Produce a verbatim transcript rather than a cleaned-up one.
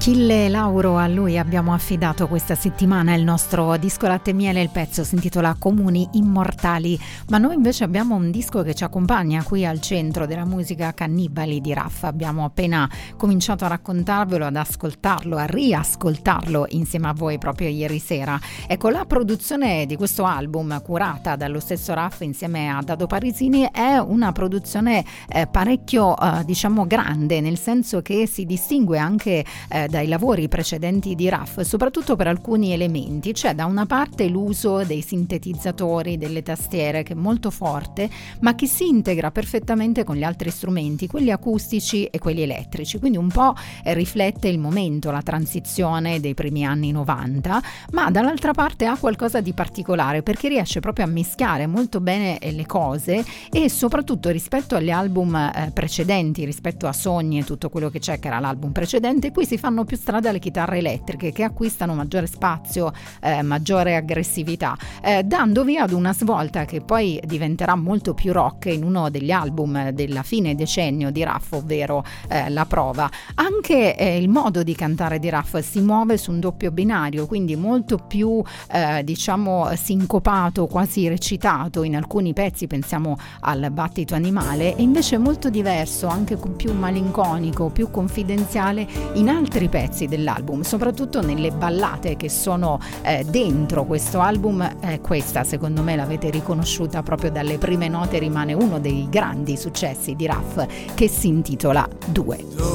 Achille Lauro, a lui abbiamo affidato questa settimana il nostro disco Latte e Miele. Il pezzo si intitola Comuni Immortali, ma noi invece abbiamo un disco che ci accompagna qui al centro della musica, Cannibali di Raff. Abbiamo appena cominciato a raccontarvelo, ad ascoltarlo, a riascoltarlo insieme a voi proprio ieri sera. Ecco, la produzione di questo album, curata dallo stesso Raff insieme a Dado Parisini, è una produzione eh, parecchio eh, diciamo grande, nel senso che si distingue anche eh, dai lavori precedenti di Raff, soprattutto per alcuni elementi. C'è da una parte l'uso dei sintetizzatori, delle tastiere, che è molto forte, ma che si integra perfettamente con gli altri strumenti, quelli acustici e quelli elettrici, quindi un po' eh, riflette il momento, la transizione dei primi anni novanta, ma dall'altra parte ha qualcosa di particolare perché riesce proprio a mischiare molto bene eh, le cose, e soprattutto rispetto agli album eh, precedenti, rispetto a Sogni e tutto quello che c'è, che era l'album precedente, qui si fanno più strada le chitarre elettriche, che acquistano maggiore spazio, eh, maggiore aggressività, eh, dando via ad una svolta che poi diventerà molto più rock in uno degli album della fine decennio di Raff, ovvero eh, La Prova. Anche eh, il modo di cantare di Raff si muove su un doppio binario, quindi molto più eh, diciamo sincopato, quasi recitato in alcuni pezzi, pensiamo al Battito Animale, e invece molto diverso, anche più malinconico, più confidenziale in altri pezzi dell'album, soprattutto nelle ballate che sono eh, dentro questo album. Eh, questa secondo me l'avete riconosciuta proprio dalle prime note, rimane uno dei grandi successi di Raff, che si intitola Due.